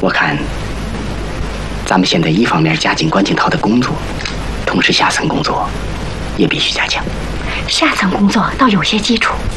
我看，咱们现在一方面加紧关景涛的工作，同时下层工作也必须加强。 下层工作倒有些基础，